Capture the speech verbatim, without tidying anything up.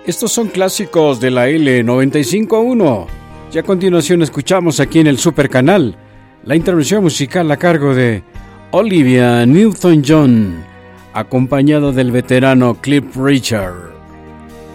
Estos son clásicos de la L noventa y cinco punto uno. Y a continuación escuchamos aquí en el Super Canal la intervención musical a cargo de Olivia Newton-John, acompañado del veterano Cliff Richard.